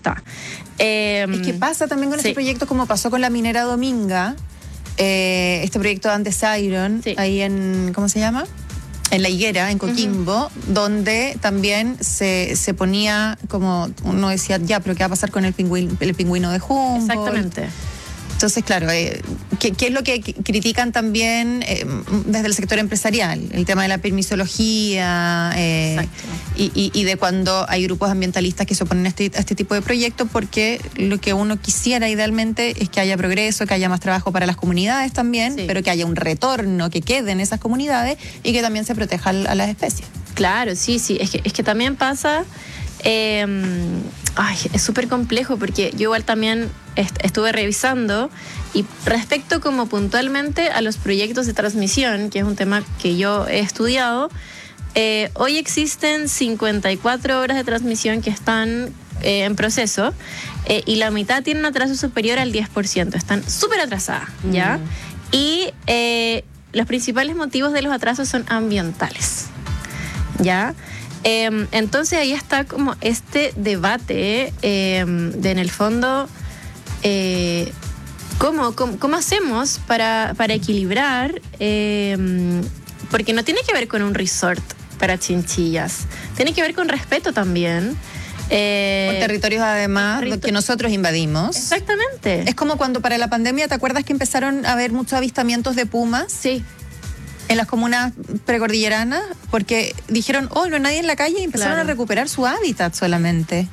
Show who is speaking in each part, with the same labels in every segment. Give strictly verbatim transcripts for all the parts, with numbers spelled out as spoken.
Speaker 1: está. Eh,
Speaker 2: es que pasa también con
Speaker 1: sí.
Speaker 2: este proyecto como pasó con la minera Dominga, eh, este proyecto de Andes Iron, sí. ahí en, ¿cómo se llama? En La Higuera, en Coquimbo, uh-huh. donde también se, se ponía como, uno decía, ya, pero ¿qué va a pasar con el pingüino, el pingüino de Humboldt?
Speaker 1: Exactamente.
Speaker 2: Entonces, claro, eh, ¿qué, ¿qué es lo que critican también eh, desde el sector empresarial? El tema de la permisología eh, y, y, y de cuando hay grupos ambientalistas que se oponen a este, a este tipo de proyectos, porque lo que uno quisiera idealmente es que haya progreso, que haya más trabajo para las comunidades también, sí. pero que haya un retorno, que quede en esas comunidades y que también se proteja a las especies.
Speaker 1: Claro, sí, sí, es que, es que también pasa... Eh, ay, es súper complejo porque yo igual también est- estuve revisando y respecto como puntualmente a los proyectos de transmisión, que es un tema que yo he estudiado, eh, hoy existen cincuenta y cuatro horas de transmisión que están eh, en proceso eh, y la mitad tienen un atraso superior al diez por ciento, están súper atrasadas, ¿ya? Mm. Y eh, los principales motivos de los atrasos son ambientales, ¿ya? Eh, entonces ahí está como este debate eh, de en el fondo eh, ¿cómo, cómo, cómo hacemos para, para equilibrar eh, porque no tiene que ver con un resort para chinchillas, tiene que ver con respeto también
Speaker 2: eh, por territorios además territor- que nosotros invadimos.
Speaker 1: Exactamente.
Speaker 2: Es como cuando para la pandemia, ¿te acuerdas que empezaron a haber muchos avistamientos de pumas?
Speaker 1: Sí.
Speaker 2: En las comunas precordilleranas, porque dijeron, oh, no hay nadie en la calle y empezaron
Speaker 1: claro.
Speaker 2: a recuperar su hábitat solamente.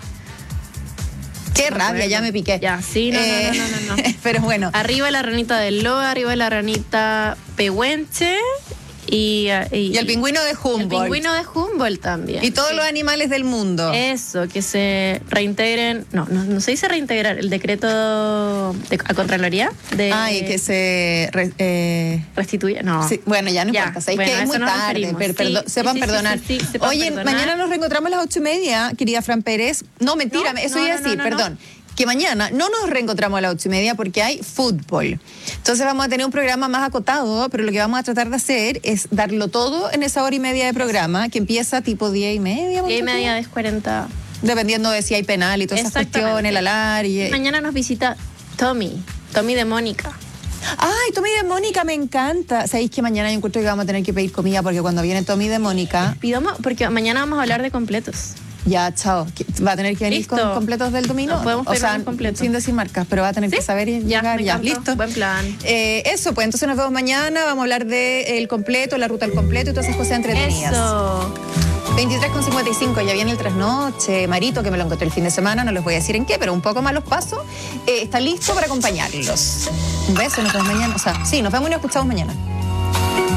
Speaker 2: Qué
Speaker 1: no
Speaker 2: rabia,
Speaker 1: bueno.
Speaker 2: ya me piqué.
Speaker 1: Ya, sí, no, eh, no, no, no, no, no.
Speaker 2: Pero bueno.
Speaker 1: Arriba la ranita del Loa, arriba la ranita pehuenche y, y,
Speaker 2: y el pingüino de Humboldt.
Speaker 1: El pingüino de Humboldt también.
Speaker 2: Y todos
Speaker 1: sí.
Speaker 2: los animales del mundo.
Speaker 1: Eso, que se reintegren, no, no, no se dice reintegrar, el decreto de, a Contraloría. De,
Speaker 2: ah, y que se re, eh,
Speaker 1: restituya, no.
Speaker 2: Sí, bueno, ya no ya, importa, ¿sabes? Bueno, que es muy tarde, per, perdo, sí, sepan sí, perdonar. Sí, sí, sí, sepan Oye, perdonar. Mañana nos reencontramos a las ocho y media, querida Fran Pérez. No, mentira, no, eso no, iba a decir, no, no, perdón. No. Que mañana no nos reencontramos a las ocho y media porque hay fútbol. Entonces vamos a tener un programa más acotado, pero lo que vamos a tratar de hacer es darlo todo en esa hora y media de programa, que empieza tipo diez y media.
Speaker 1: diez y media, diez cuarenta.
Speaker 2: Dependiendo de si hay penal y todas esas cuestiones, el alar y...
Speaker 1: Mañana nos visita Tommy, Tommy de Mónica.
Speaker 2: Ay, Tommy de Mónica, me encanta. ¿Sabéis que mañana yo encuentro que vamos a tener que pedir comida porque cuando viene Tommy de Mónica...
Speaker 1: Pidamos, porque mañana vamos a hablar de completos.
Speaker 2: Ya, chao. ¿Va a tener que venir
Speaker 1: Listo.
Speaker 2: con completos del dominó?
Speaker 1: No, podemos pedir
Speaker 2: o sea,
Speaker 1: un completo.
Speaker 2: Sin decir marcas, pero va a tener ¿Sí? que saber y
Speaker 1: ya,
Speaker 2: llegar. Ya, listo.
Speaker 1: Buen plan.
Speaker 2: Eh, eso, pues entonces nos vemos mañana. Vamos a hablar del completo, la ruta del completo y todas esas cosas entretenidas.
Speaker 1: Eso.
Speaker 2: veintitrés con cincuenta y cinco, ya viene el trasnoche. Marito, que me lo encontré el fin de semana, no les voy a decir en qué, pero un poco más los pasos. Eh, está listo para acompañarlos. Un beso, nos vemos mañana. O sea, sí, nos vemos y nos escuchamos mañana.